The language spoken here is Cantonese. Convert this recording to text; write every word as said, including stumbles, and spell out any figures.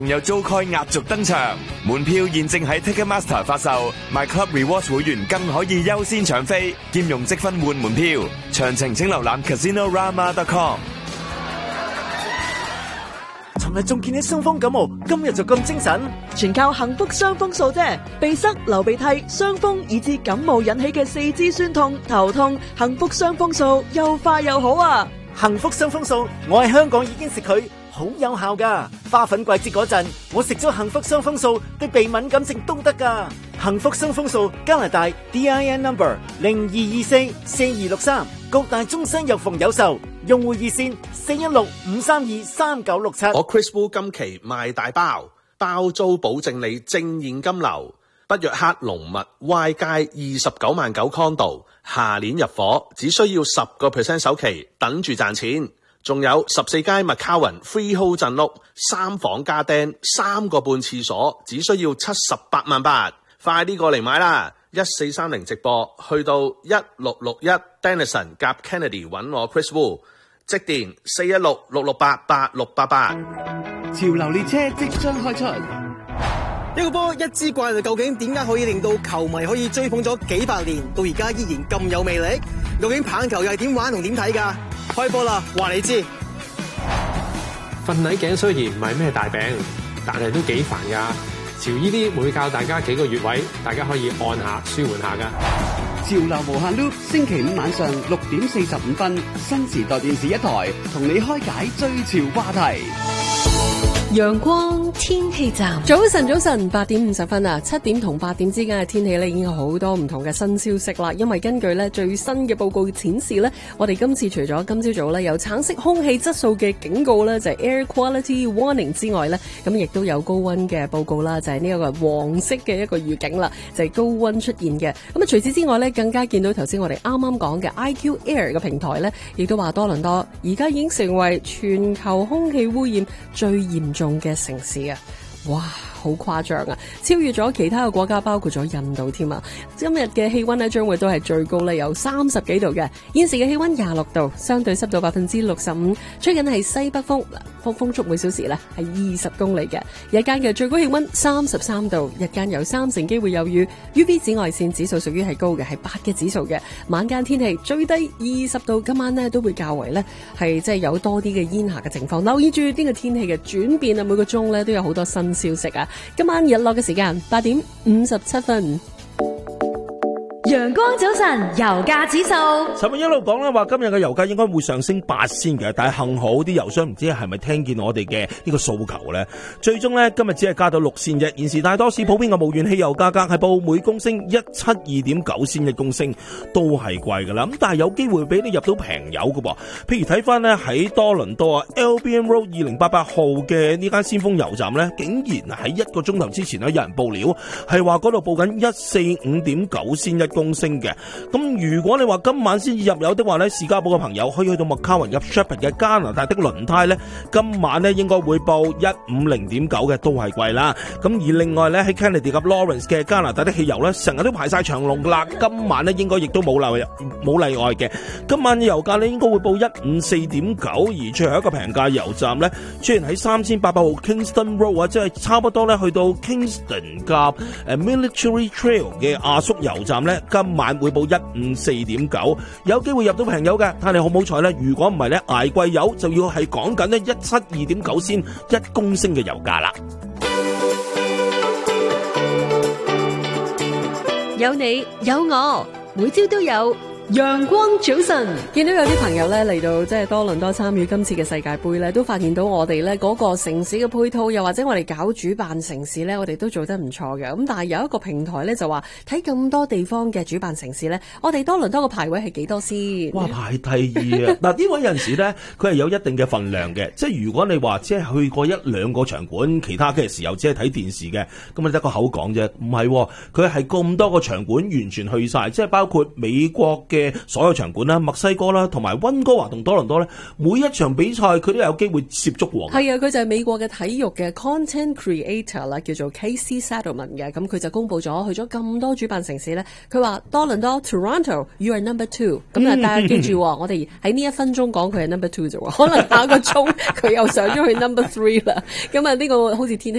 有租開壓軸登場，門票現正喺 Ticketmaster 發售，My Club Rewards 會員更可以優先搶飛，兼用積分換門票。詳情請瀏覽 casinorama dot com。 尋日仲見你傷風感冒，今日就咁精神， 全靠幸福傷風素啫。鼻塞、流鼻涕、傷風以至感冒引起嘅四肢酸痛、頭痛，幸福傷風素又快又好啊！ 幸福傷風素，我喺香港已經食佢，好有效噶。花粉季節嗰陣，我食咗幸福傷風素，對鼻敏感症都得噶。幸福傷風素，加拿大 D I N number 零二二四四二六三，各大中西藥房有售。用戶熱線四一六五三二三九六七。 我 Chris Wu 今期賣大包，包租保證你正現金流。北約克龍脈 Y 街二十九萬九 condo， 下年入伙，只需要十個 percent 首期，等住賺錢。仲有十四街 McCowan Freehold 鎮屋，三房加釘，三個半廁所，只需要七十八萬八。快啲過嚟買啦！一四三零直播，去到一六六一 Denison 夾 Kennedy 揾我 Chris Wu， 即電四一六六六八八六八八。 潮流列車即將開出， 一個波一支怪就究竟點解可以令到球迷可以追捧咗幾百年，到而家依然咁有魅力？究竟棒球又係點玩同點睇㗎？開波啦，話你知。 瞓捩頸雖然唔係咩大病，但係都幾煩㗎。潮依啲會教大家幾個穴位，大家可以按下舒緩下噶。 潮流無限 loop， 星期五晚上六點四十五分，新時代電視一台同你開解最潮話題。 陽光天氣站，早晨早晨，八點五十分啊，七點同八點之間嘅天氣咧已經有好多唔同嘅新消息啦。因為根據咧最新嘅報告顯示咧，我哋今次除咗今朝早咧有橙色空氣質素嘅警告咧，就係 Air Quality Warning 之外咧，咁亦都有高溫嘅報告啦，就係呢一個黃色嘅一個預警啦，就係高溫出現嘅。咁啊，除此之外咧，更加見到頭先我哋啱啱講嘅 I Q Air 嘅平台咧，亦都話多倫多而家已經成為全球空氣污染最嚴重嘅城市啊！哇，好誇張啊！超越咗其他嘅國家，包括咗印度添啊！今日嘅氣溫呢，將會都係最高咧，有三十幾度嘅。現時嘅氣溫廿六度，相對濕度百分之六十五，吹緊係西北風，風風速每小時咧係二十公里嘅。日間嘅最高氣溫三十三度，日間有三成機會有雨。U V 紫外線指數屬於係高嘅，係八嘅指數嘅。晚間天氣最低二十度，今晚呢都會較為咧係即係有多啲嘅煙霞嘅情況。留意住呢個天氣嘅轉變啊，每個鐘咧都有好多新消息啊！今晚日落嘅時間八點五十七分。 陽光早晨，油價指數。 尋日一路講咧話，今日嘅油價應該會上升八仙嘅，但係幸好啲油商唔知係咪聽見我哋嘅呢個訴求咧，最終咧今日只係加到六仙啫。現時大多市普遍嘅無鉛汽油價格係報每公升一七二點九仙一公升，都係貴噶啦。咁但係有機會俾你入到平油嘅噃，譬如睇翻咧喺多倫多啊 Albion Road 二零八八號嘅呢間先鋒油站咧，竟然喺一個鐘頭之前咧有人報料，係話嗰度報緊一四五點九仙一公升嘅。咁如果你話今晚先至入油的話咧，士嘉堡嘅朋友可以去到麥卡雲入 Shepherd 嘅加拿大的輪胎咧，今晚咧應該會報一五零點九嘅，都係貴啦。咁而另外咧喺 Kennedy 及 Lawrence 嘅加拿大的汽油咧，成日都排晒長龍啦。今晚咧應該亦都冇例冇例外嘅。今晚嘅油價咧應該會報一五四點九，而最後一個平價油站咧，雖然喺三千八百號 Kingston Road 啊，即係差不多咧去到 Kingston 夾誒 Military Trail 嘅阿叔油站咧，今晚會報一五四點九，有機會入到平油嘅。睇你好唔好彩咧？如果唔係咧，捱貴油就要係講緊咧一七二點九仙一公升嘅油價啦。 有你有我，每朝都有陽光早晨。見到有啲朋友咧嚟到即係多倫多參與今次嘅世界盃咧，都發現到我哋咧嗰個城市嘅配套，又或者我哋搞主辦城市咧，我哋都做得唔錯嘅。咁但係有一個平台咧就話睇咁多地方嘅主辦城市咧，我哋多倫多嘅排位係幾多先？ 哇，排第二啊！嗱，呢位有陣時咧，佢係有一定嘅份量嘅。即係如果你話即係去過一兩個場館，其他嘅時候只係睇電視嘅，咁你得個口講啫。唔係，佢係咁多個場館完全去晒，即係包括美國嘅嘅所有場館啦，墨西哥啦，同埋溫哥華同多倫多咧，每一場比賽佢都有機會涉足喎。 係啊，佢就係美國嘅體育嘅 content creator 啦，叫做 K C Settlement 嘅，咁佢就公佈咗去咗咁多主辦城市咧，佢話多倫多 Toronto，you are number two， 咁啊大家記住，我哋喺呢一分鐘講佢係 number two 啫喎，可能下個鐘佢又上咗去 number three 啦，咁啊呢個好似天氣